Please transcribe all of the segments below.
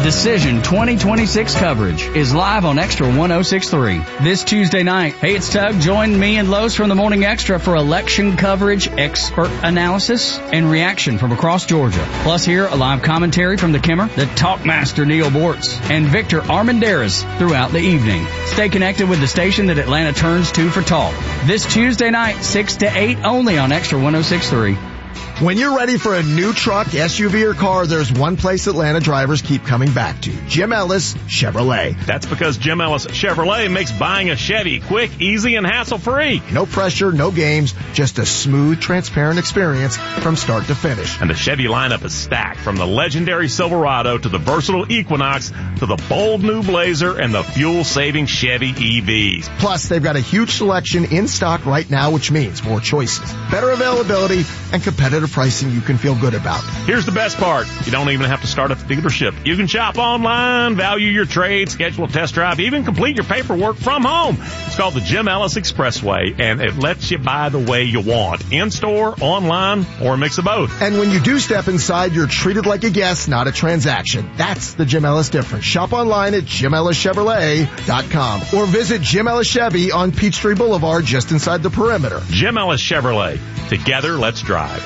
Decision 2026 coverage is live on Extra 106.3 this Tuesday night. Hey, it's Tug. Join me and Lowe's from the Morning Extra for election coverage, expert analysis, and reaction from across Georgia. Plus, hear a live commentary from the Kimmer, the Talkmaster Neil Bortz, and Victor Armendariz throughout the evening. Stay connected with the station that Atlanta turns to for talk. This Tuesday night, 6 to 8, only on Extra 106.3. When you're ready for a new truck, SUV, or car, there's one place Atlanta drivers keep coming back to. Jim Ellis Chevrolet. That's because Jim Ellis Chevrolet makes buying a Chevy quick, easy, and hassle-free. No pressure, no games, just a smooth, transparent experience from start to finish. And the Chevy lineup is stacked from the legendary Silverado to the versatile Equinox to the bold new Blazer and the fuel-saving Chevy EVs. Plus, they've got a huge selection in stock right now, which means more choices, better availability, and competitive pricing you can feel good about. Here's the best part. You don't even have to start at the dealership. You can shop online, value your trade, schedule a test drive, even complete your paperwork from home. It's called the Jim Ellis Expressway, and it lets you buy the way you want. In-store, online, or a mix of both. And when you do step inside, you're treated like a guest, not a transaction. That's the Jim Ellis difference. Shop online at JimEllisChevrolet.com or visit Jim Ellis Chevy on Peachtree Boulevard just inside the perimeter. Jim Ellis Chevrolet. Together, let's drive.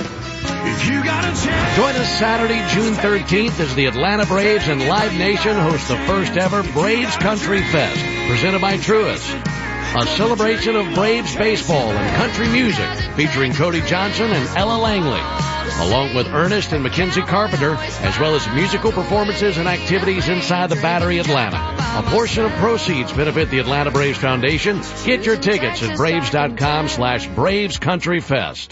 Join us Saturday, June 13th as the Atlanta Braves and Live Nation host the first ever Braves Country Fest, presented by Truist. A celebration of Braves baseball and country music featuring Cody Johnson and Ella Langley, along with Ernest and Mackenzie Carpenter, as well as musical performances and activities inside the Battery Atlanta. A portion of proceeds benefit the Atlanta Braves Foundation. Get your tickets at braves.com/Braves Country Fest.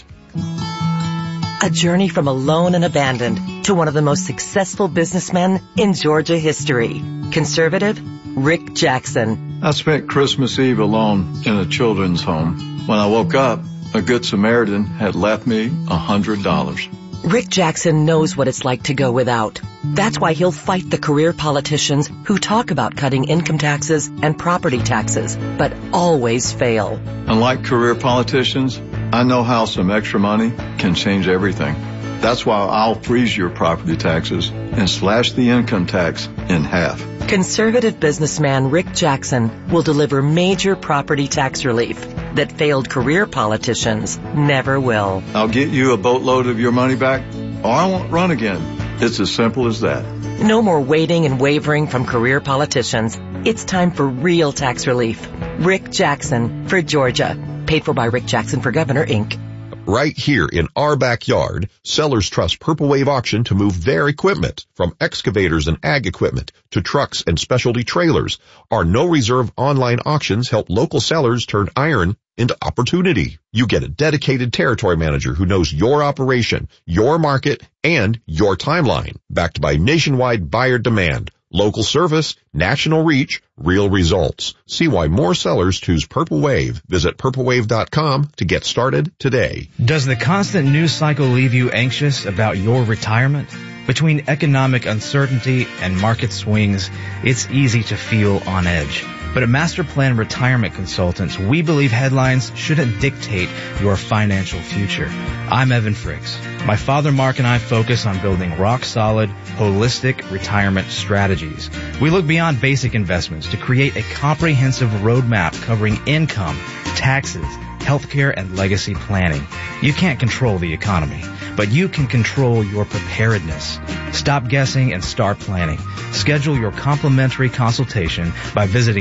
A journey from alone and abandoned to one of the most successful businessmen in Georgia history. Conservative Rick Jackson. I spent Christmas Eve alone in a children's home. When I woke up, a Good Samaritan had left me $100. Rick Jackson knows what it's like to go without. That's why he'll fight the career politicians who talk about cutting income taxes and property taxes, but always fail. Unlike career politicians, I know how some extra money can change everything. That's why I'll freeze your property taxes and slash the income tax in half. Conservative businessman Rick Jackson will deliver major property tax relief that failed career politicians never will. I'll get you a boatload of your money back, or I won't run again. It's as simple as that. No more waiting and wavering from career politicians. It's time for real tax relief. Rick Jackson for Georgia. Paid for by Rick Jackson for Governor, Inc. Right here in our backyard, sellers trust Purple Wave Auction to move their equipment, from excavators and ag equipment to trucks and specialty trailers. Our no-reserve online auctions help local sellers turn iron into opportunity. You get a dedicated territory manager who knows your operation, your market, and your timeline, backed by nationwide buyer demand. Local service, national reach, real results. See why more sellers choose Purple Wave. Visit purplewave.com to get started today. Does the constant news cycle leave you anxious about your retirement? Between economic uncertainty and market swings, it's easy to feel on edge. But at Master Plan Retirement Consultants, we believe headlines shouldn't dictate your financial future. I'm Evan Fricks. My father Mark and I focus on building rock-solid, holistic retirement strategies. We look beyond basic investments to create a comprehensive roadmap covering income, taxes, healthcare, and legacy planning. You can't control the economy, but you can control your preparedness. Stop guessing and start planning. Schedule your complimentary consultation by visiting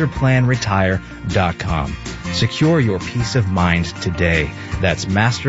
masterplanretire.com. Secure your peace of mind today. That's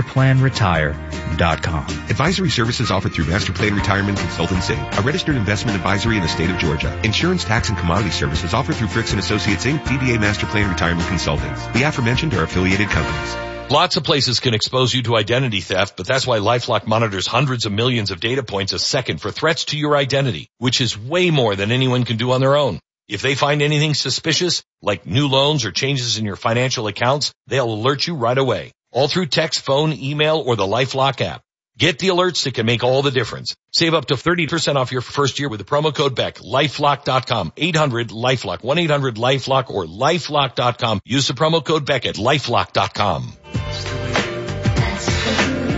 masterplanretire.com. Advisory services offered through Master Plan Retirement Consultants Inc., a registered investment advisory in the state of Georgia. Insurance, tax, and commodity services offered through Fricks & Associates Inc., DBA Master Plan Retirement Consultants. The aforementioned are affiliated companies. Lots of places can expose you to identity theft, but that's why LifeLock monitors hundreds of millions of data points a second for threats to your identity, which is way more than anyone can do on their own. If they find anything suspicious, like new loans or changes in your financial accounts, they'll alert you right away, all through text, phone, email, or the LifeLock app. Get the alerts that can make all the difference. Save up to 30% off your first year with the promo code BECK. LifeLock.com. 800-LifeLock. 1-800-LifeLock or LifeLock.com. Use the promo code BECK at LifeLock.com.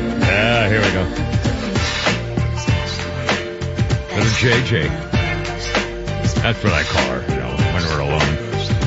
Here we go. Little JJ. That's what I call her, when we're alone.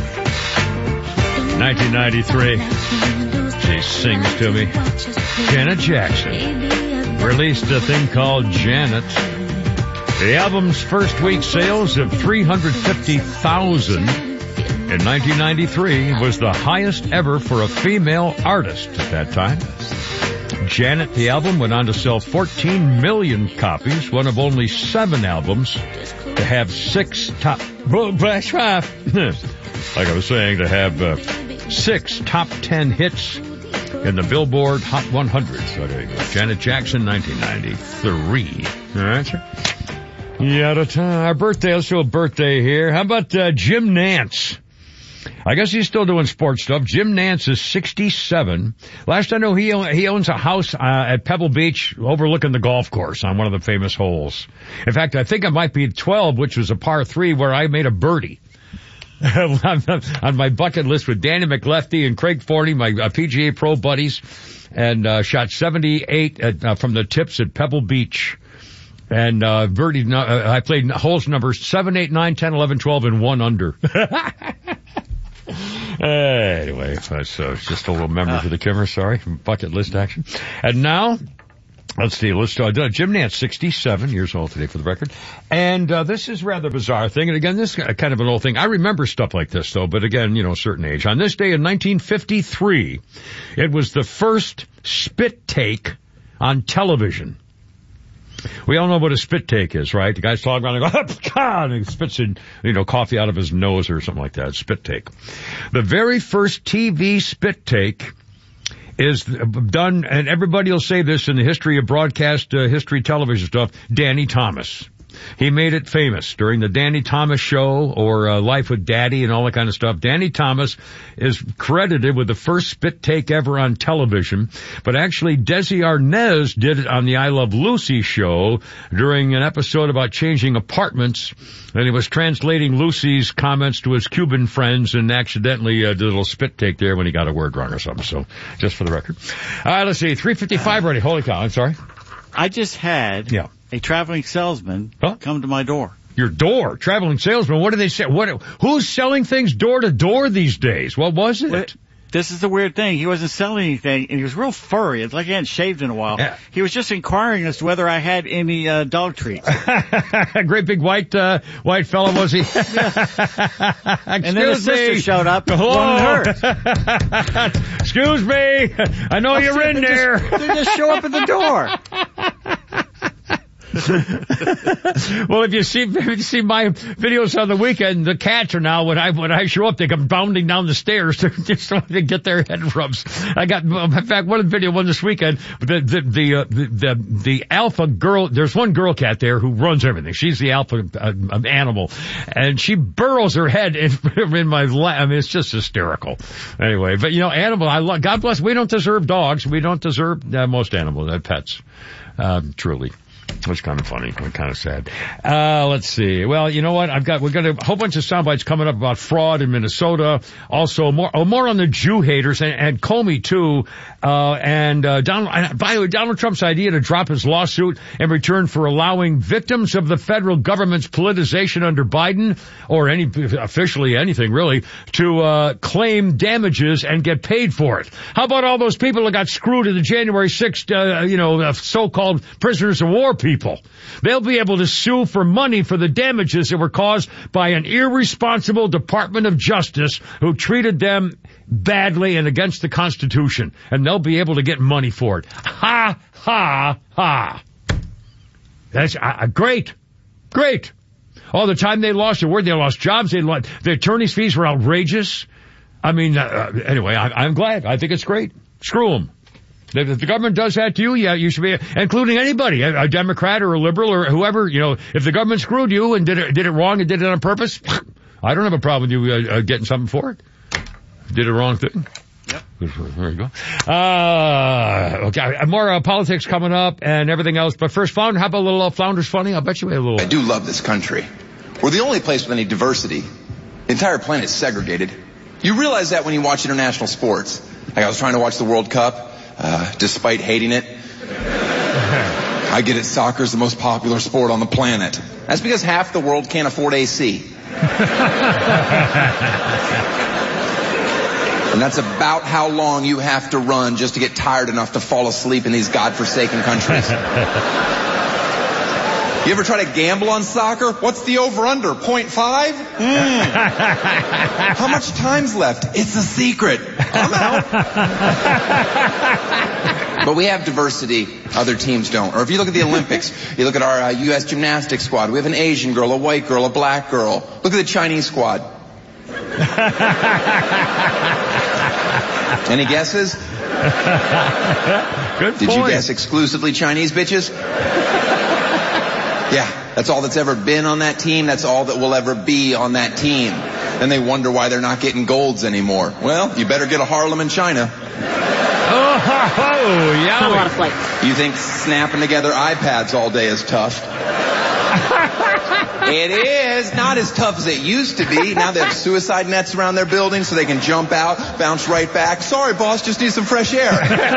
1993. She sings to me. Janet Jackson released a thing called Janet. The album's first week sales of 350,000 in 1993 was the highest ever for a female artist at that time. Janet, the album, went on to sell 14 million copies, one of only 7 albums to have 6 top... like I was saying, to have 6 top 10 hits in the Billboard Hot 100. So there you go. Janet Jackson, 1993. All right, sir? Yeah, our birthday, let's do a birthday here. How about Jim Nance? I guess he's still doing sports stuff. Jim Nance is 67. Last I know, he owns a house at Pebble Beach overlooking the golf course on one of the famous holes. In fact, I think it might be 12, which was a par 3 where I made a birdie. On my bucket list with Danny McLefty and Craig Forney, my PGA Pro buddies, and shot 78 from the tips at Pebble Beach. And birdie, I played holes numbers 7, 8, 9, 10, 11, 12, and 1 under. Anyway, it's just a little memory for the Kimmer, sorry, bucket list action. And now, let's see, Jim Nance, 67 years old today for the record. And this is a rather bizarre thing. And again, this is kind of an old thing. I remember stuff like this, though, but again, a certain age. On this day in 1953, it was the first spit take on television. We all know what a spit take is, right? The guy's talking around and goes, and he spits in, coffee out of his nose or something like that. Spit take. The very first TV spit take is done, and everybody will say this in the history of broadcast history television stuff, Danny Thomas. He made it famous during the Danny Thomas show or Life with Daddy and all that kind of stuff. Danny Thomas is credited with the first spit take ever on television, but actually Desi Arnaz did it on the I Love Lucy show during an episode about changing apartments, and he was translating Lucy's comments to his Cuban friends and accidentally did a little spit take there when he got a word wrong or something. So, just for the record. All right, let's see. 3:55 ready. Holy cow. I'm sorry. I just had a traveling salesman come to my door. Your door? Traveling salesman? What do they say? Who's selling things door to door these days? What was it? Well, this is the weird thing. He wasn't selling anything, and he was real furry. It's like he hadn't shaved in a while. Yeah. He was just inquiring as to whether I had any dog treats. Great big white fella, was he? And then his sister showed up. Hello. Excuse me. I know you're in there. They just show up at the door. Well, if you see my videos on the weekend, the cats are now when I show up, they come bounding down the stairs to just to get their head rubs. I got, in fact, one this weekend. The alpha girl. There's one girl cat there who runs everything. She's the alpha animal, and she burrows her head in my lap. I mean, it's just hysterical. Anyway, but animal. God bless. We don't deserve dogs. We don't deserve most animals, pets. Truly. It's kind of funny, kind of sad. Let's see. Well, you know what? We've got a whole bunch of sound bites coming up about fraud in Minnesota. Also, more on the Jew haters and Comey too. By the way, Donald Trump's idea to drop his lawsuit in return for allowing victims of the federal government's politicization under Biden, or officially anything really, to claim damages and get paid for it. How about all those people that got screwed in the January 6th, so-called prisoners of war people? They'll be able to sue for money for the damages that were caused by an irresponsible Department of Justice who treated them badly and against the Constitution, and they'll be able to get money for it. Ha, ha, ha. That's great. All the time they lost their word, they lost jobs, their attorney's fees were outrageous. I mean, anyway, I'm glad. I think it's great. Screw them. If the government does that to you, you should be, including anybody, a Democrat or a liberal or whoever, if the government screwed you and did it wrong and did it on purpose, I don't have a problem with you getting something for it. Did a wrong thing. Yep. There you go. Okay, more politics coming up and everything else. But first, Flounder, how about a little Flounder's Funny? I'll bet you a little. I do love this country. We're the only place with any diversity. The entire planet's segregated. You realize that when you watch international sports. Like I was trying to watch the World Cup. Despite hating it, I get it, soccer's the most popular sport on the planet. That's because half the world can't afford AC. And that's about how long you have to run just to get tired enough to fall asleep in these godforsaken countries. You ever try to gamble on soccer? What's the over-under? 0.5? How much time's left? It's a secret. I'm out. But we have diversity other teams don't. Or if you look at the Olympics, you look at our U.S. gymnastics squad. We have an Asian girl, a white girl, a black girl. Look at the Chinese squad. Any guesses? Good point. Did you guess exclusively Chinese bitches? Yeah, that's all that's ever been on that team. That's all that will ever be on that team. Then they wonder why they're not getting golds anymore. Well, you better get a Harlem in China. Yeah. A lot of flights. You think snapping together iPads all day is tough? It is. Not as tough as it used to be. Now they have suicide nets around their building so they can jump out, bounce right back. Sorry, boss, just need some fresh air.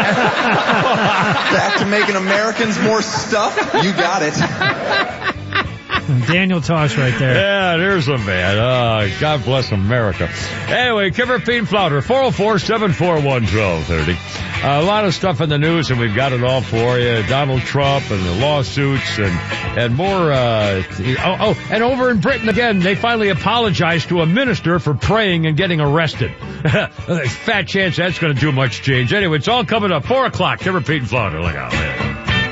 Back to making Americans more stuff. You got it. Daniel Tosh right there. Yeah, there's a man. God bless America. Anyway, Kipper, Pete, Flounder, 404-741-1230. A lot of stuff in the news, and we've got it all for you. Donald Trump and the lawsuits and more. And over in Britain again, they finally apologized to a minister for praying and getting arrested. Fat chance that's going to do much change. Anyway, it's all coming up. 4 o'clock. Kipper, Pete, and Flounder. Look out, man.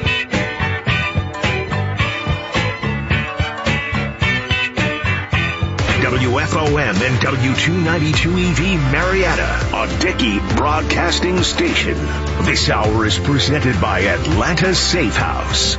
WFOM and W292EV Marietta, a Dickey Broadcasting Station. This hour is presented by Atlanta Safe House.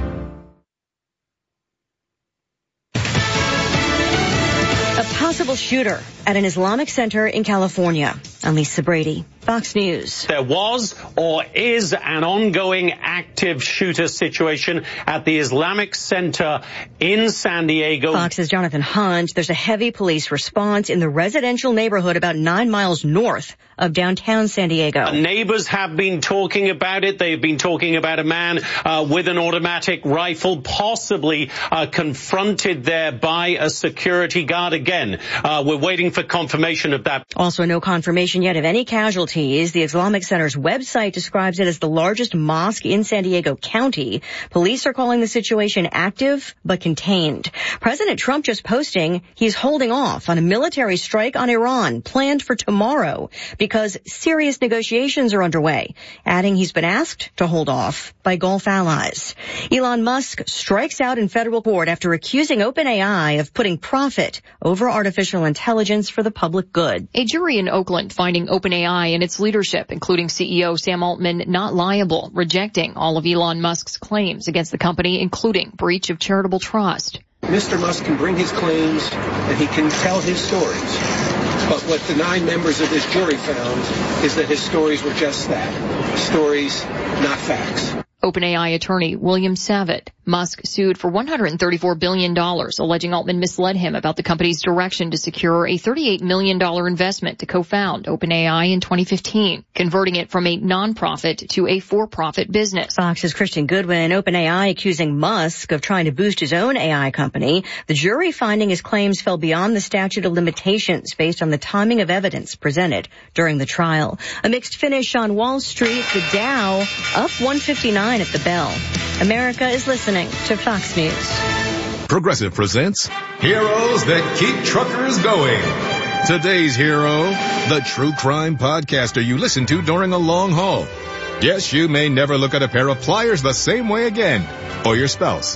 A possible shooter at an Islamic center in California. I'm Lisa Brady, Fox News. There was or is an ongoing active shooter situation at the Islamic Center in San Diego. Fox's Jonathan Hunt. There's a heavy police response in the residential neighborhood about 9 miles north of downtown San Diego. Neighbors have been talking about it. They've been talking about a man with an automatic rifle, possibly confronted there by a security guard. Again, we're waiting for confirmation of that. Also, no confirmation yet of any casualties. The Islamic Center's website describes it as the largest mosque in San Diego County. Police are calling the situation active but contained. President Trump just posting he's holding off on a military strike on Iran planned for tomorrow because serious negotiations are underway, adding he's been asked to hold off by Gulf allies. Elon Musk strikes out in federal court after accusing OpenAI of putting profit over artificial intelligence for the public good. A jury in Oakland finding OpenAI and its leadership, including CEO Sam Altman, not liable, rejecting all of Elon Musk's claims against the company, including breach of charitable trust. Mr. Musk can bring his claims and he can tell his stories. But what the 9 members of this jury found is that his stories were just that, stories, not facts. OpenAI attorney William Savitt. Musk sued for $134 billion, alleging Altman misled him about the company's direction to secure a $38 million investment to co-found OpenAI in 2015, converting it from a nonprofit to a for-profit business. Fox's Christian Goodwin, OpenAI accusing Musk of trying to boost his own AI company. The jury finding his claims fell beyond the statute of limitations based on the timing of evidence presented during the trial. A mixed finish on Wall Street, the Dow up 159 at the bell. America is listening to Fox News. Progressive presents Heroes That Keep Truckers Going. Today's hero, the true crime podcaster you listen to during a long haul. Yes, you may never look at a pair of pliers the same way again. Or your spouse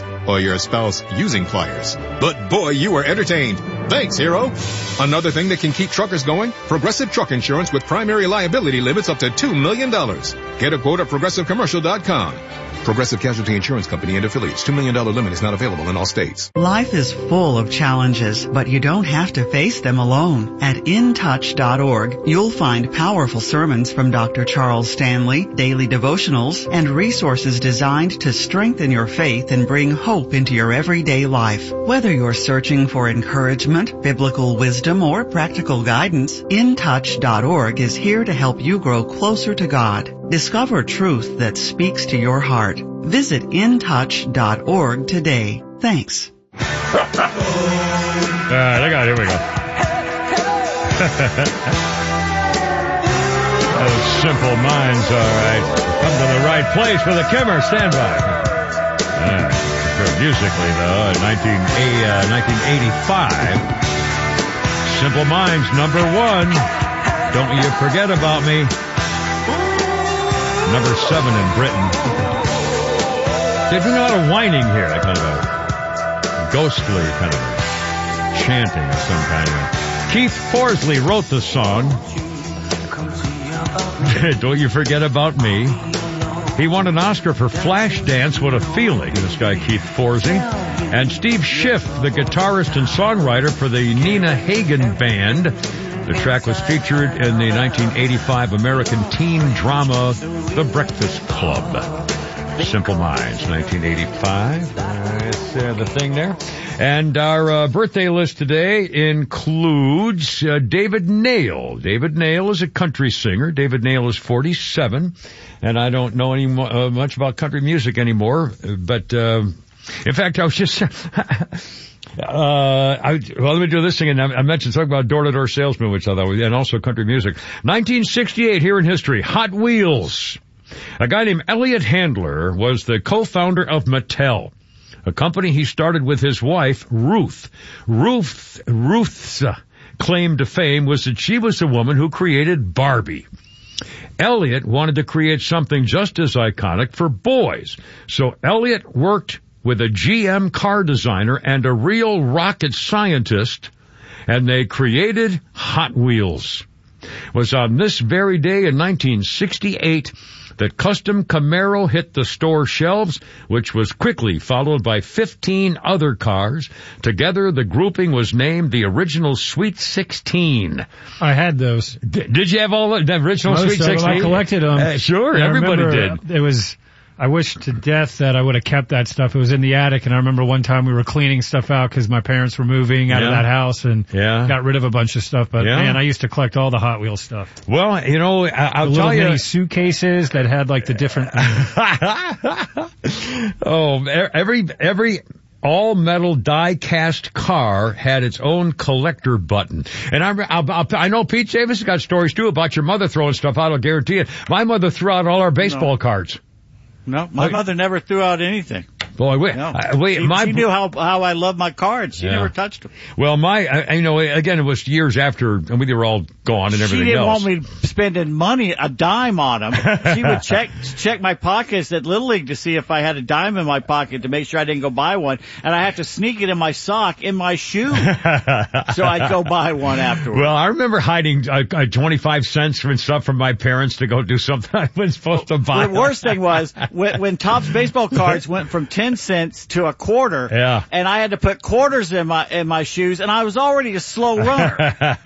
using pliers. But boy, you were entertained. Thanks, hero. Another thing that can keep truckers going, Progressive Truck Insurance with primary liability limits up to $2 million. Get a quote at ProgressiveCommercial.com. Progressive Casualty Insurance Company and affiliates. $2 million limit is not available in all states. Life is full of challenges, but you don't have to face them alone. At InTouch.org, you'll find powerful sermons from Dr. Charles Stanley, daily devotionals, and resources designed to strengthen your faith and bring hope into your everyday life. Whether you're searching for encouragement, biblical wisdom, or practical guidance, InTouch.org is here to help you grow closer to God. Discover truth that speaks to your heart. Visit InTouch.org today. Thanks. Here we go. Simple Minds, all right. Come to the right place for the Kimmer. Stand by. Musically, though, in 1985, Simple Minds, number 1. Don't You Forget About Me. Number 7 in Britain. They do a lot of whining here, that kind of a ghostly kind of chanting of some kind. Keith Forsley wrote the song. Don't You Forget About Me. He won an Oscar for Flashdance, What a Feeling, this guy Keith Forsley. And Steve Schiff, the guitarist and songwriter for the Nina Hagen Band. The track was featured in the 1985 American teen drama, The Breakfast Club. Simple Minds, 1985. That's the thing there. And our birthday list today includes David Nail. David Nail is a country singer. David Nail is 47, and I don't know any much about country music anymore. But in fact, I was just let me do this thing. And I mentioned something about door-to-door salesman, which I thought was, and also country music. 1968, here in history, Hot Wheels. A guy named Elliot Handler was the co-founder of Mattel, a company he started with his wife, Ruth. Ruth's claim to fame was that she was the woman who created Barbie. Elliot wanted to create something just as iconic for boys, so Elliot worked with a GM car designer and a real rocket scientist, and they created Hot Wheels. It was on this very day in 1968 that custom Camaro hit the store shelves, which was quickly followed by 15 other cars. Together, the grouping was named the original Sweet 16. I had those. Did you have all the original Most Sweet 16? I collected them. Sure, everybody did. It was... I wish to death that I would have kept that stuff. It was in the attic, and I remember one time we were cleaning stuff out because my parents were moving out of that house and got rid of a bunch of stuff. But man, I used to collect all the Hot Wheels stuff. Well, you know, I'll tell you, mini suitcases that had like the different. every all-metal die-cast car had its own collector button. And I know Pete Davis has got stories too about your mother throwing stuff out. I'll guarantee it. My mother threw out all our baseball cards. No, my mother never threw out anything. Boy, wait, no. She knew how I love my cards. She never touched them. Well, again, it was years after, and we were all gone and everything else. She didn't want me spending money, a dime on them. She would check my pockets at Little League to see if I had a dime in my pocket to make sure I didn't go buy one, and I had to sneak it in my sock in my shoe, so I'd go buy one afterwards. Well, I remember hiding 25 cents and stuff from my parents to go do something I wasn't supposed to buy. The worst thing was when Topps baseball cards went from 10 cents to a quarter, and I had to put quarters in my shoes, and I was already a slow runner.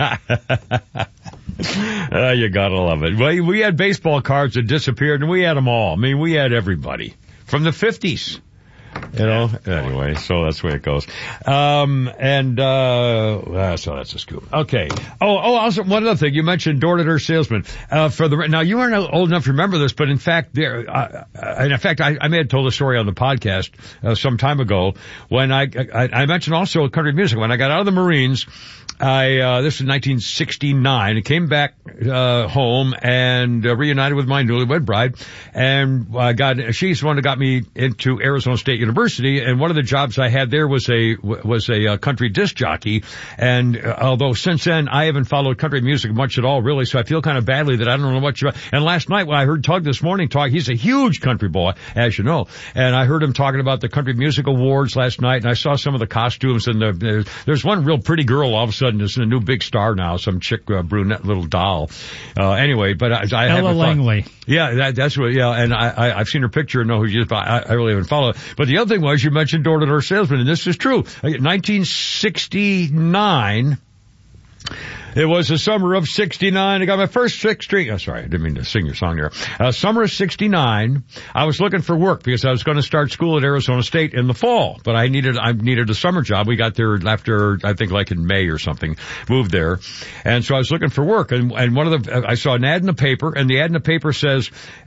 You gotta love it. Well, we had baseball cards that disappeared, and we had them all. I mean, we had everybody from the 50s. You know, anyway, so that's the way it goes. So that's a scoop. Okay. Also, one other thing. You mentioned door-to-door salesman. Now you aren't old enough to remember this, but in fact, I may have told a story on the podcast, some time ago when I mentioned also country music. When I got out of the Marines, this was 1969. I came back, home and reunited with my newlywed bride, and she's the one that got me into Arizona State University, and one of the jobs I had there was a country disc jockey. And although since then I haven't followed country music much at all, really, so I feel kind of badly that I don't know much about. And last night when I heard Tug this morning talk, he's a huge country boy, as you know, and I heard him talking about the Country Music Awards last night, and I saw some of the costumes, and there's one real pretty girl all of a sudden is a new big star now, some chick, brunette little doll. Anyway, but I Ella Langley. Yeah, that's what. Yeah, and I've seen her picture and know who she is, but I really haven't followed. But the other thing was, you mentioned door-to-door salesman, and this is true. 1969. It was the summer of 69. I got my first 6 string. Oh, sorry, I didn't mean to sing your song there. Summer of 69. I was looking for work because I was going to start school at Arizona State in the fall, but I needed a summer job. We got there after, I think, like in May or something, moved there. And so I was looking for work, and I saw an ad in the paper, and the ad in the paper says,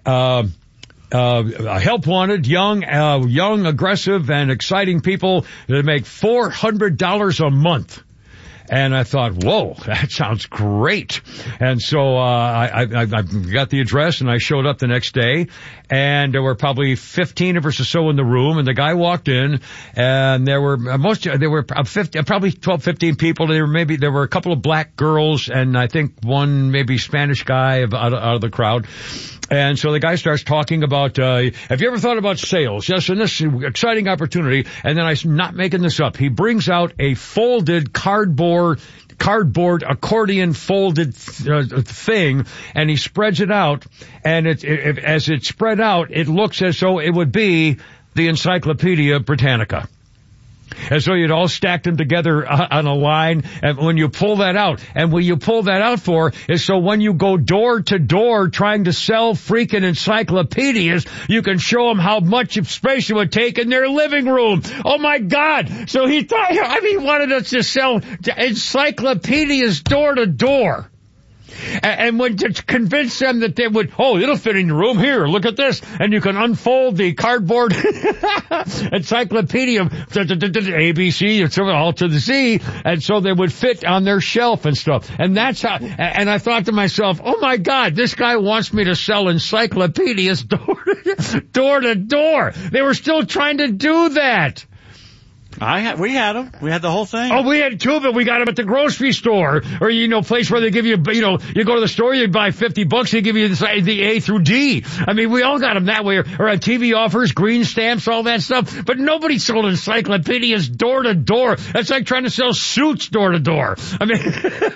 help wanted, young, aggressive, and exciting people that make $400 a month. And I thought, whoa, that sounds great. And so I got the address, and I showed up the next day, and there were probably 15 of us or so in the room, and the guy walked in, and there were probably 12, 15 people. There were a couple of black girls, and I think one maybe Spanish guy out of the crowd. And so the guy starts talking about, have you ever thought about sales? Yes, and this exciting opportunity. And then I'm not making this up. He brings out a folded cardboard accordion folded thing, and he spreads it out. And as it's spread out, it looks as though it would be the Encyclopedia Britannica. And so you'd all stacked them together on a line, and when you pull that out, and what you pull that out for is so when you go door to door trying to sell freaking encyclopedias, you can show them how much space it would take in their living room. Oh my God! So he wanted us to sell encyclopedias door to door. And when to convince them that they would, it'll fit in your room. Here, look at this. And you can unfold the cardboard encyclopedia, ABC, all to the Z. And so they would fit on their shelf and stuff. And that's how, and I thought to myself, oh my God, this guy wants me to sell encyclopedias door to door. They were still trying to do that. We had them. We had the whole thing. Oh, we had two of them. We got them at the grocery store, or place where they give you, you go to the store, you buy $50, they give you the A through D. I mean, we all got them that way, or on TV offers, green stamps, all that stuff. But nobody sold encyclopedias door to door. That's like trying to sell suits door to door. I mean,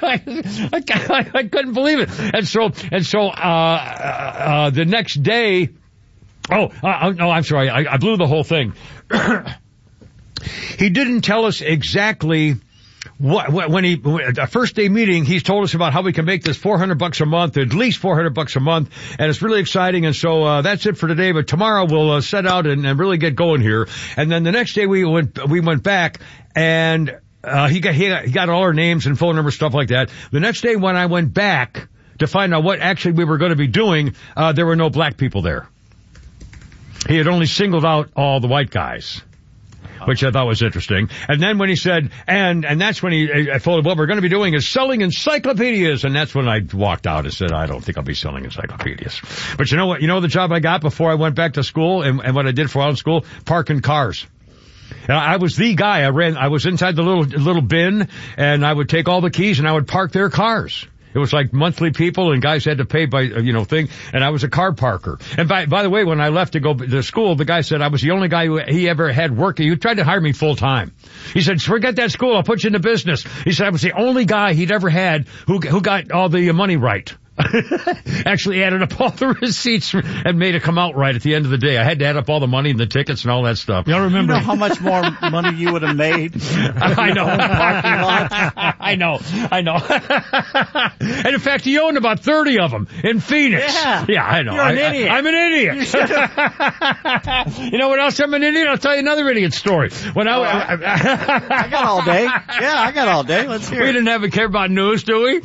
I couldn't believe it. And so the next day, no, I'm sorry, I blew the whole thing. He didn't tell us exactly when the first day meeting, he's told us about how we can make this $400 a month, at least $400 a month, and it's really exciting. And so that's it for today. But tomorrow we'll set out and really get going here. And then the next day we went back, and he got all our names and phone numbers, stuff like that. The next day when I went back to find out what actually we were going to be doing, there were no black people there. He had only singled out all the white guys, which I thought was interesting. And then when he said, and that's when I told him, what we're going to be doing is selling encyclopedias. And that's when I walked out and said, I don't think I'll be selling encyclopedias. But you know what? You know the job I got before I went back to school and what I did for a while in school? Parking cars. And I was the guy. I was inside the little bin, and I would take all the keys and I would park their cars. It was like monthly people, and guys had to pay by, thing, and I was a car parker. And by the way, when I left to go to school, the guy said I was the only guy he ever had working. He tried to hire me full time. He said, forget that school, I'll put you into business. He said I was the only guy he'd ever had who got all the money right. Actually added up all the receipts and made it come out right at the end of the day. I had to add up all the money and the tickets and all that stuff. Y'all remember how much more money you would have made? I know. I know. And in fact, he owned about 30 of them in Phoenix. Yeah, I know. You're an idiot. I'm an idiot. You know what else? I'm an idiot. I'll tell you another idiot story. When I got all day. Yeah, I got all day. Let's hear it. We didn't ever care about news, do we?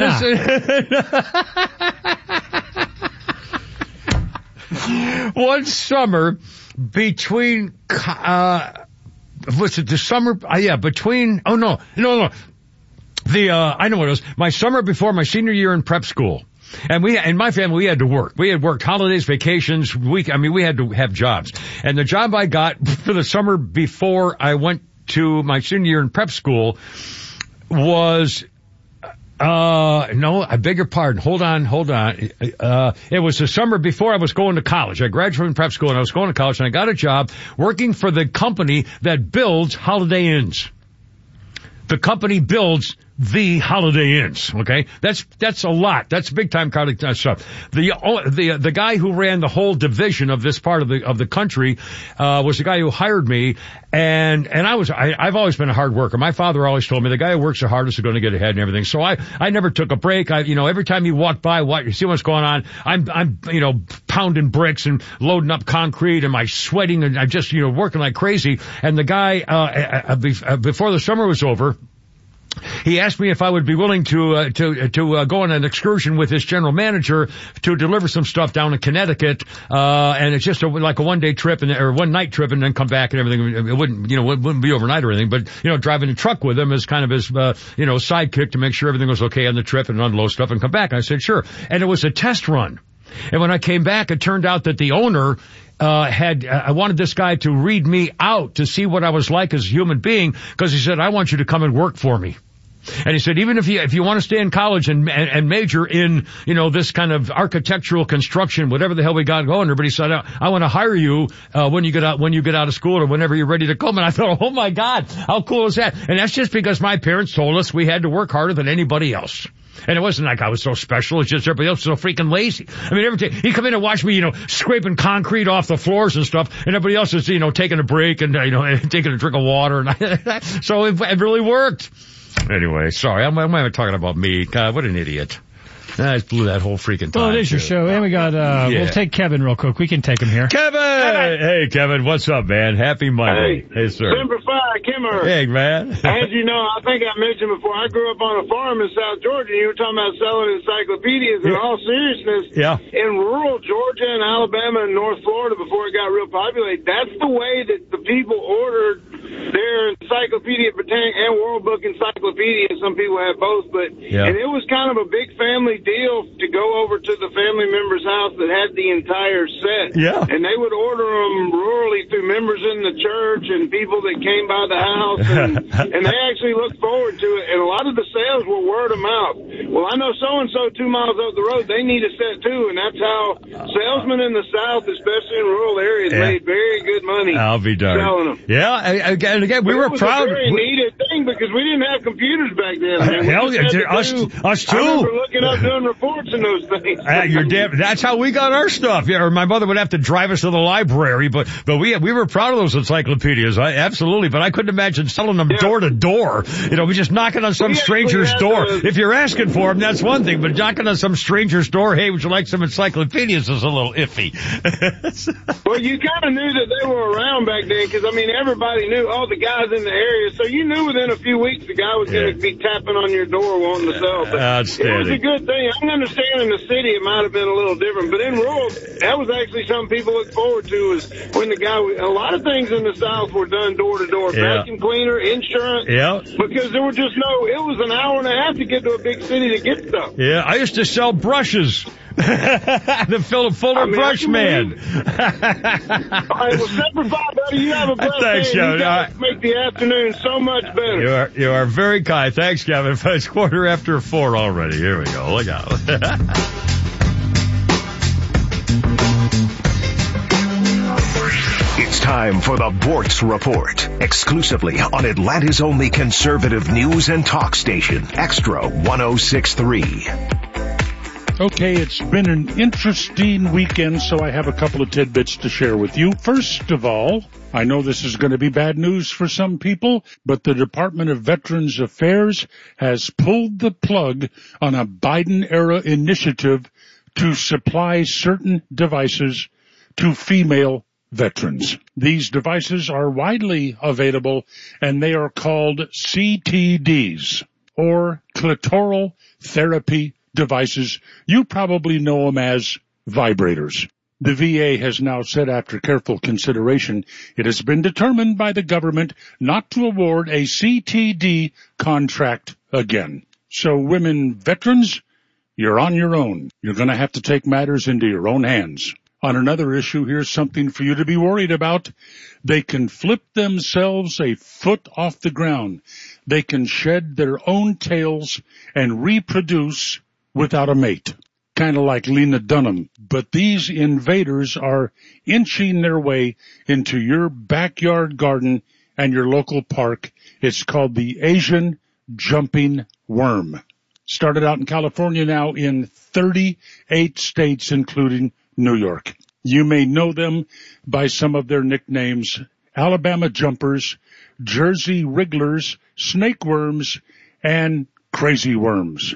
One summer between, was it the summer? Between, I know what it was. My summer before my senior year in prep school. And in my family, we had to work. We had worked holidays, vacations, we had to have jobs. And the job I got for the summer before I went to my senior year in prep school was, no, I beg your pardon. Hold on. It was the summer before I was going to college. I graduated from prep school and I was going to college, and I got a job working for the company that builds Holiday Inns. The company builds the Holiday Inns, okay? That's a lot. That's big time stuff. The guy who ran the whole division of this part of the country, was the guy who hired me, and I've always been a hard worker. My father always told me the guy who works the hardest is going to get ahead and everything. So I never took a break. Every time you walk by, you see what's going on, I'm pounding bricks and loading up concrete, and I'm sweating, and I'm just, working like crazy. And the guy, before the summer was over, he asked me if I would be willing to go on an excursion with his general manager to deliver some stuff down in Connecticut, and it's just like a one-day trip or one-night trip and then come back and everything. It wouldn't be overnight or anything, but, driving a truck with him as kind of his, sidekick to make sure everything was okay on the trip and unload stuff and come back. And I said, sure. And it was a test run. And when I came back, it turned out that the owner I wanted this guy to read me out to see what I was like as a human being, because he said, I want you to come and work for me. And he said, even if you want to stay in college and major in, this kind of architectural construction, whatever the hell we got going, everybody said, I want to hire you, when you get out of school or whenever you're ready to come. And I thought, oh my God, how cool is that? And that's just because my parents told us we had to work harder than anybody else. And it wasn't like I was so special. It's just everybody else was so freaking lazy. I mean, every day he'd come in and watch me, scraping concrete off the floors and stuff. And everybody else is, taking a break and, taking a drink of water. And so it really worked. Anyway, sorry, I'm talking about me. God, what an idiot. I just blew that whole freaking time. Well, it is your show. And we got, we'll take Kevin real quick. We can take him here. Kevin! Hey, Kevin, what's up, man? Happy Monday. Hey, sir. Semper Fi, Kimmer. Hey, man. As you know, I think I mentioned before, I grew up on a farm in South Georgia, and you were talking about selling encyclopedias. In all seriousness, in rural Georgia and Alabama and North Florida, before it got real populated, that's the way that the people ordered their Encyclopedia Britannica and World Book Encyclopedia. Some people have both, and it was kind of a big family deal to go over to the family member's house that had the entire set. Yeah. And they would order them rurally through members in the church and people that came by the house, and they actually looked forward to it. And a lot of the sales were word of mouth. Well, I know so-and-so 2 miles up the road, they need a set too, and that's how salesmen in the South, especially in rural areas, made very good money. I'll be darned. Selling them. Yeah, again, we were proud. It was a very needed thing because we didn't have computers back then. Hell, us too. I remember looking up doing reports and those things. You're damn. That's how we got our stuff. Yeah, or my mother would have to drive us to the library, but we were proud of those encyclopedias. Absolutely, but I couldn't imagine selling them door to door. We just knocking on some stranger's door. If you're asking for them, that's one thing, but knocking on some stranger's door, hey, would you like some encyclopedias, is a little iffy. Well, you kind of knew that they were around back then because, everybody knew, the guys in the area, so you knew within a few weeks the guy was going to be tapping on your door wanting to sell. But it was a good thing. I can understand in the city it might have been a little different, but in rural, that was actually something people look forward to, is when the guy, a lot of things in the South were done door to door, vacuum cleaner, insurance, because there were just it was an hour and a half to get to a big city to get stuff. Yeah, I used to sell brushes. The full of brush man. All right, well, Semper Fi, buddy. You have a blessed Thanks, day. Kevin. You guys make the afternoon so much better. You are very kind. Thanks, Kevin. It's 4:15 already. Here we go. Look out. It's time for the Bortz Report, exclusively on Atlanta's only conservative news and talk station, Extra 106.3. Okay, it's been an interesting weekend, so I have a couple of tidbits to share with you. First of all, I know this is going to be bad news for some people, but the Department of Veterans Affairs has pulled the plug on a Biden-era initiative to supply certain devices to female veterans. These devices are widely available, and they are called CTDs, or clitoral therapy devices. You probably know them as vibrators. The VA has now said, after careful consideration, it has been determined by the government not to award a CTD contract again. So women veterans, you're on your own. You're going to have to take matters into your own hands. On another issue, here's something for you to be worried about. They can flip themselves a foot off the ground. They can shed their own tails and reproduce without a mate. Kind of like Lena Dunham. But these invaders are inching their way into your backyard garden and your local park. It's called the Asian jumping worm. Started out in California, now in 38 states, including New York. You may know them by some of their nicknames: Alabama jumpers, Jersey wrigglers, snake worms, and crazy worms.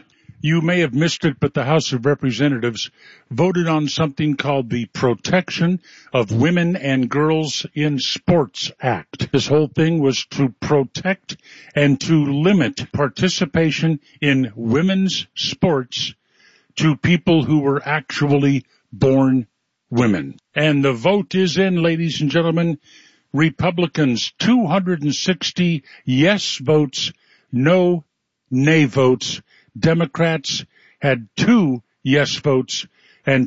You may have missed it, but the House of Representatives voted on something called the Protection of Women and Girls in Sports Act. This whole thing was to protect and to limit participation in women's sports to people who were actually born women. And the vote is in, ladies and gentlemen. Republicans, 260 yes votes, no nay votes. Democrats had 2 yes votes and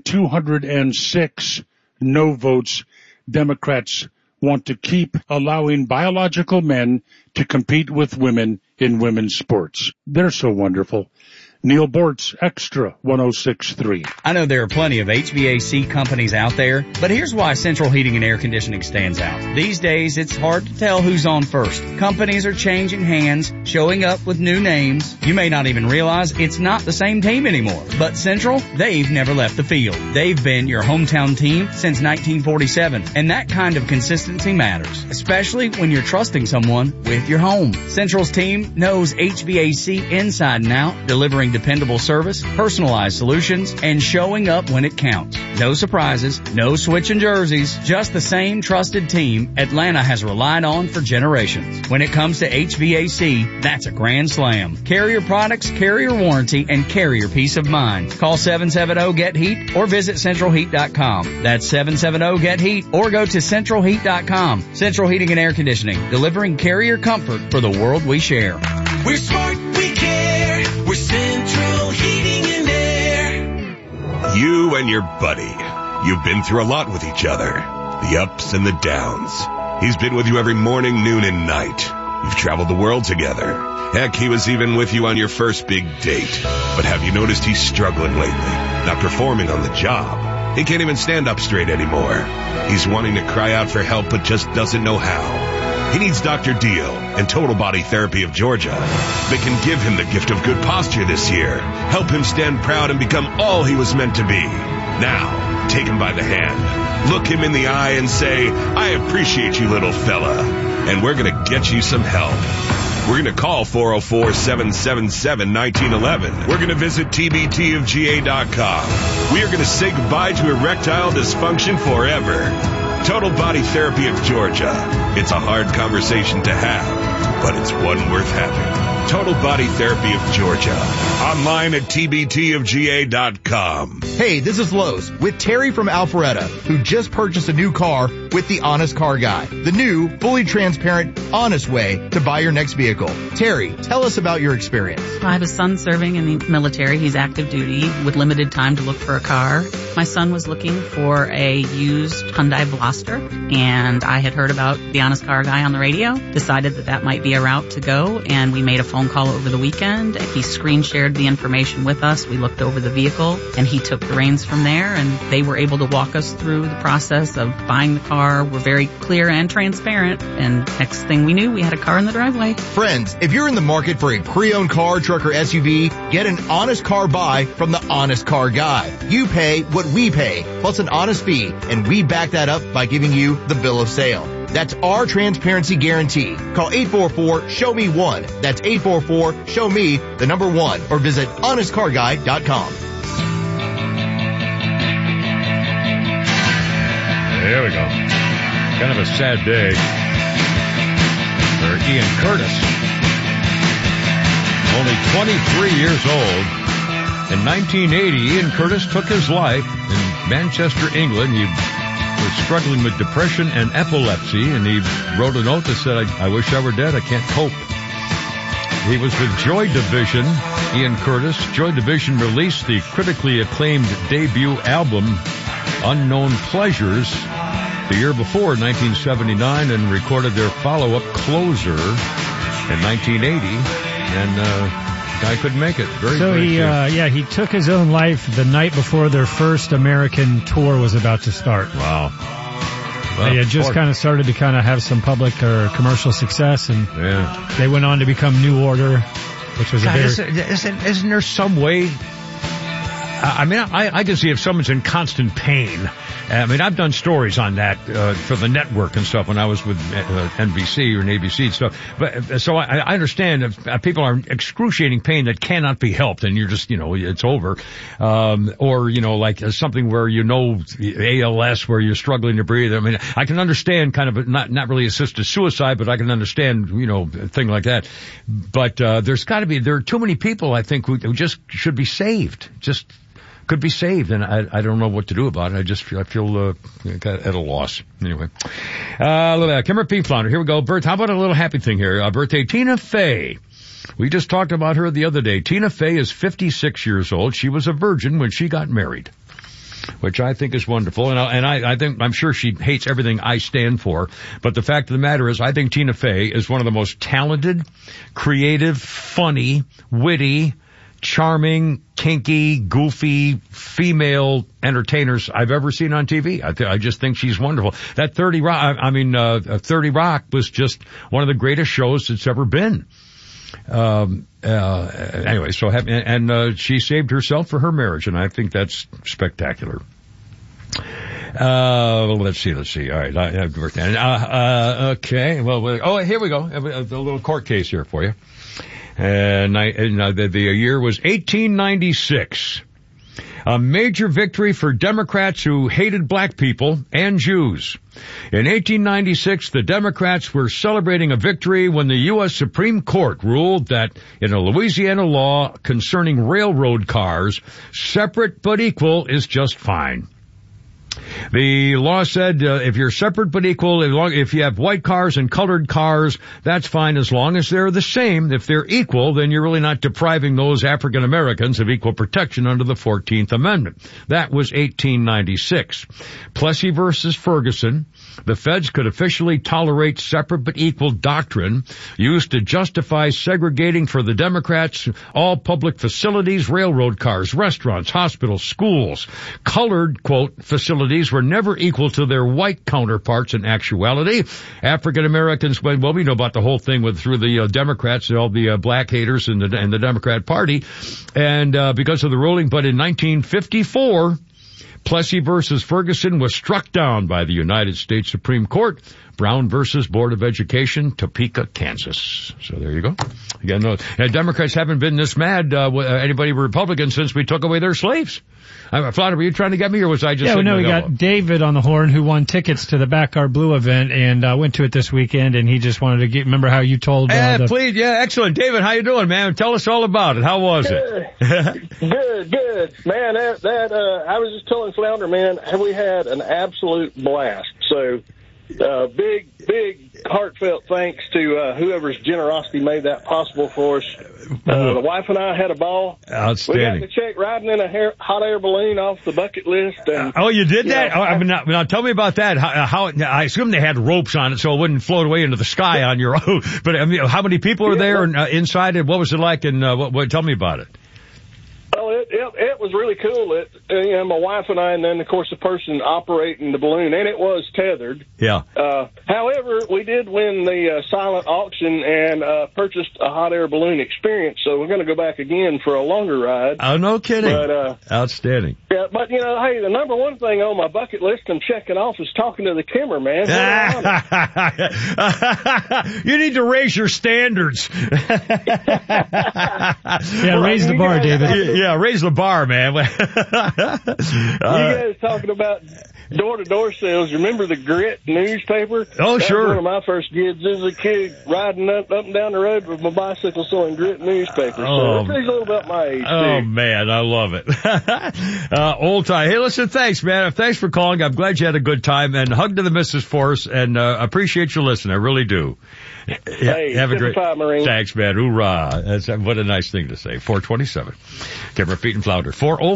206 no votes. Democrats want to keep allowing biological men to compete with women in women's sports. They're so wonderful. Neil Bortz, Extra 106.3. I know there are plenty of HVAC companies out there, but here's why Central Heating and Air Conditioning stands out. These days, it's hard to tell who's on first. Companies are changing hands, showing up with new names. You may not even realize it's not the same team anymore. But Central, they've never left the field. They've been your hometown team since 1947, and that kind of consistency matters, especially when you're trusting someone with your home. Central's team knows HVAC inside and out, delivering dependable service, personalized solutions, and showing up when it counts. No surprises, no switching jerseys, just the same trusted team Atlanta has relied on for generations. When it comes to HVAC, that's a grand slam. Carrier products, carrier warranty, and carrier peace of mind. Call 770-GET-HEAT or visit centralheat.com. That's 770-GET-HEAT or go to centralheat.com. Central Heating and Air Conditioning, delivering carrier comfort for the world we share. We're smart, we care. We're Central Heating and Air. You and your buddy. You've been through a lot with each other. The ups and the downs. He's been with you every morning, noon, and night. You've traveled the world together. Heck, he was even with you on your first big date. But have you noticed he's struggling lately? Not performing on the job. He can't even stand up straight anymore. He's wanting to cry out for help, but just doesn't know how. He needs Dr. Deal and Total Body Therapy of Georgia. They can give him the gift of good posture this year, help him stand proud and become all he was meant to be. Now, take him by the hand, look him in the eye and say, I appreciate you, little fella, and we're going to get you some help. We're going to call 404-777-1911. We're going to visit tbtofga.com. We are going to say goodbye to erectile dysfunction forever. Total Body Therapy of Georgia. It's a hard conversation to have, but it's one worth having. Total Body Therapy of Georgia. Online at tbtofga.com. Hey, this is Lowe's with Terry from Alpharetta, who just purchased a new car with the Honest Car Guy. The new, fully transparent, honest way to buy your next vehicle. Terry, tell us about your experience. I have a son serving in the military. He's active duty with limited time to look for a car. My son was looking for a used Hyundai Veloster, and I had heard about the Honest Car Guy on the radio, decided that might be a route to go, and we made a phone call over the weekend. He screen shared the information with us. We looked over the vehicle, and he took the reins from there, and they were able to walk us through the process of buying the car. We're very clear and transparent, and next thing we knew, we had a car in the driveway. Friends, if you're in the market for a pre-owned car, truck, or SUV, get an honest car buy from the Honest Car Guy. You pay what we pay, plus an honest fee, and we back that up by giving you the bill of sale. That's our transparency guarantee. Call 844-SHOW-ME-1. That's 844-SHOW-ME, the number 1, or visit honestcarguy.com. There we go. Kind of a sad day for Ian Curtis. Only 23 years old. In 1980, Ian Curtis took his life in Manchester, England. He was struggling with depression and epilepsy, and he wrote a note that said, I wish I were dead. I can't cope. He was with Joy Division, Ian Curtis. Joy Division released the critically acclaimed debut album, Unknown Pleasures, the year before, 1979, and recorded their follow-up, Closer, in 1980. And guy couldn't make it. He took his own life the night before their first American tour was about to start. Wow. Well, they had just kind of started to kind of have some public or commercial success, and they went on to become New Order, which was isn't there some way? I mean, I can see if someone's in constant pain I mean, I've done stories on that for the network and stuff when I was with NBC or ABC and stuff. But so I understand if people are in excruciating pain that cannot be helped, and you're just, it's over. Or, like something where ALS, where you're struggling to breathe. I mean, I can understand kind of not really assisted suicide, but I can understand, a thing like that. But there are too many people, I think, who just should be saved. Just could be saved, and I don't know what to do about it. I feel at a loss. Anyway, Kim Repeat Flounder. Here we go. How about a little happy thing here? Birthday, Tina Fey. We just talked about her the other day. Tina Fey is 56 years old. She was a virgin when she got married, which I think is wonderful. And I'm sure she hates everything I stand for. But the fact of the matter is, I think Tina Fey is one of the most talented, creative, funny, witty, charming, kinky, goofy, female entertainers I've ever seen on TV. I just think she's wonderful. That 30 Rock was just one of the greatest shows that's ever been. Anyway, she saved herself for her marriage, and I think that's spectacular. Let's see. All right. Okay. Well, here we go. A little court case here for you. And the year was 1896. A major victory for Democrats who hated black people and Jews. In 1896, the Democrats were celebrating a victory when the U.S. Supreme Court ruled that in a Louisiana law concerning railroad cars, separate but equal is just fine. The law said if you're separate but equal, if you have white cars and colored cars, that's fine as long as they're the same. If they're equal, then you're really not depriving those African Americans of equal protection under the 14th Amendment. That was 1896. Plessy versus Ferguson. The feds could officially tolerate separate but equal doctrine used to justify segregating for the Democrats all public facilities, railroad cars, restaurants, hospitals, schools. Colored, quote, facilities were never equal to their white counterparts in actuality. African Americans, we know about the whole thing through the Democrats, all the black haters and the Democrat Party. And because of the ruling, but in 1954, Plessy versus Ferguson was struck down by the United States Supreme Court. Brown versus Board of Education, Topeka, Kansas. So there you go. Again, Democrats haven't been this mad, anybody Republicans, since we took away their slaves. Flounder, were you trying to get me, or was I just... Yeah, no, we got David on the horn, who won tickets to the Backyard Blue event and went to it this weekend, and he just wanted to remember how you told... please, excellent. David, how you doing, man? Tell us all about it. How was it? Good. Man, I was just telling Flounder, man, we had an absolute blast. So... big heartfelt thanks to whoever's generosity made that possible for us. The wife and I had a ball. Outstanding. We got to check riding in a hot air balloon off the bucket list. And, you did that? Now tell me about that. How I assume they had ropes on it so it wouldn't float away into the sky on your own. But I mean, how many people were there inside it? What was it like? And tell me about it. Well, it was really cool. My wife and I, and then, of course, the person operating the balloon, and it was tethered. Yeah. However, we did win the silent auction and purchased a hot air balloon experience, so we're going to go back again for a longer ride. Oh, no kidding. But, outstanding. Yeah, but, hey, the number one thing on my bucket list I'm checking off is talking to the Kimmer, man. You need to raise your standards. Raise the bar, David. Yeah, raise the bar, man. You guys talking about door-to-door sales. Remember the Grit newspaper? Oh, sure. That was one of my first gigs as a kid, riding up and down the road with my bicycle selling Grit newspaper. So it tells a little about my age, Oh, too. man, I love it. Old time. Hey, listen, thanks, man. Thanks for calling. I'm glad you had a good time. And hug to the missus for us, and appreciate you listening. I really do. Hey, have a great... Marine. Thanks, man. Hoorah. What a nice thing to say. 427. Keep repeating Flounder.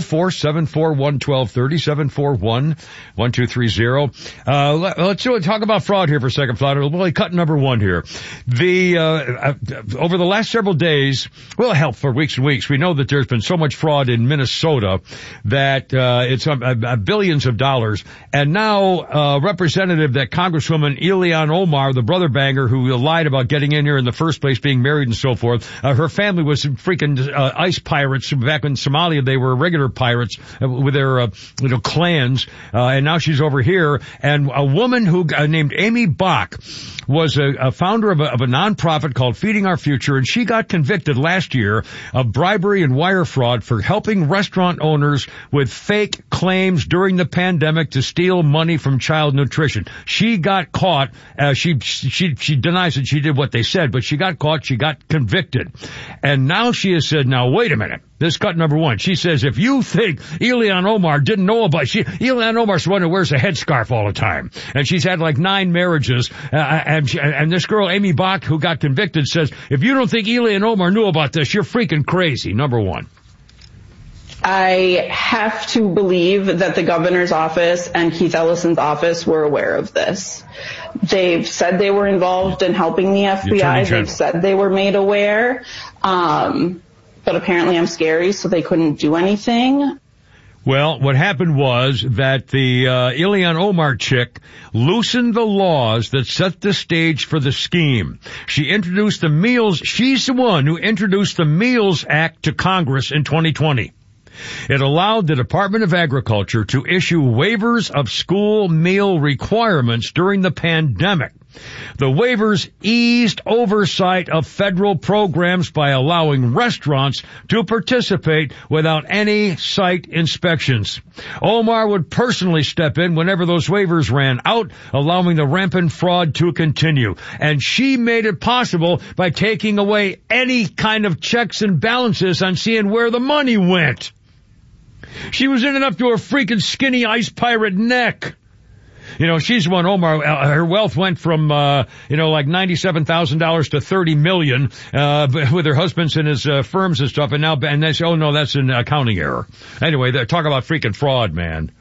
404-741-1230, 741-1230. Let's talk about fraud here for a second, Flounder. We'll cut number one here. Over the last several days, for weeks and weeks, we know that there's been so much fraud in Minnesota that it's billions of dollars. And now, representative, that Congresswoman Ilhan Omar, the brother banger who lied about getting in here in the first place, being married and so forth, her family was freaking ice pirates back in Somalia. They were were regular pirates with their, clans, and now she's over here. And a woman who named Amy Bach was a founder of a nonprofit called Feeding Our Future, and she got convicted last year of bribery and wire fraud for helping restaurant owners with fake claims during the pandemic to steal money from child nutrition. She got caught. She denies that she did what they said, but she got caught. She got convicted. And now she has said, now wait a minute. This cut number one. She says, if you think Ilhan Omar didn't know about, Ilhan Omar's the one who wears a headscarf all the time. And she's had like 9 marriages. And this girl, Amy Bach, who got convicted, says, if you don't think Ilhan Omar knew about this, you're freaking crazy. Number one. I have to believe that the governor's office and Keith Ellison's office were aware of this. They've said they were involved in helping the FBI. They've said they were made aware. But apparently I'm scary, so they couldn't do anything. Well, what happened was that the Ilhan Omar chick loosened the laws that set the stage for the scheme. She introduced the Meals. She's the one who introduced the Meals Act to Congress in 2020. It allowed the Department of Agriculture to issue waivers of school meal requirements during the pandemic. The waivers eased oversight of federal programs by allowing restaurants to participate without any site inspections. Omar would personally step in whenever those waivers ran out, allowing the rampant fraud to continue. And she made it possible by taking away any kind of checks and balances on seeing where the money went. She was in it up to her freaking skinny ice pirate neck. She's one, Omar, her wealth went from, like $97,000 to $30 million, with her husband's and his, firms and stuff. And they say, oh no, that's an accounting error. Anyway, talk about freaking fraud, man.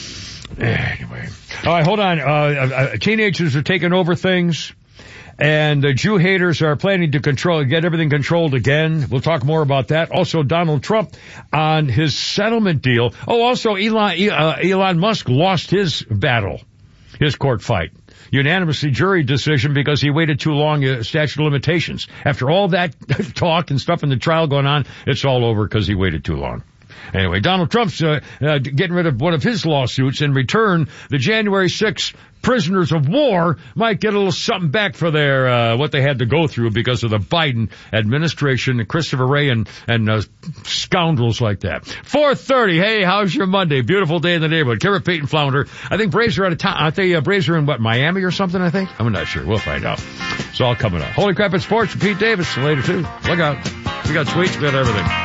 Anyway. All right, hold on. Teenagers are taking over things. And the Jew haters are planning to get everything controlled again. We'll talk more about that. Also, Donald Trump on his settlement deal. Oh, also, Elon Musk lost his battle, his court fight. Unanimously jury decision because he waited too long, statute of limitations. After all that talk and stuff in the trial going on, it's all over because he waited too long. Anyway, Donald Trump's getting rid of one of his lawsuits. In return, the January 6th prisoners of war might get a little something back for their what they had to go through because of the Biden administration and Christopher Wray and scoundrels like that. 4:30. Hey, how's your Monday? Beautiful day in the neighborhood. Kara Payton Flounder. I think Braves are out of town. Aren't they Braves are in Miami or something, I think? I'm not sure. We'll find out. It's all coming up. Holy Crap, it's Sports with Pete Davis later too. Look out. We got sweets, we got everything.